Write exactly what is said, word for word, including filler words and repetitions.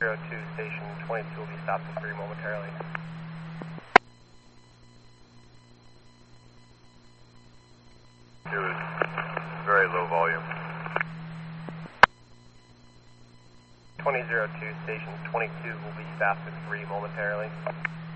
zero two, station twenty-two will be stopped at three momentarily. It was very low volume. twenty oh two, station twenty-two will be stopped at three momentarily.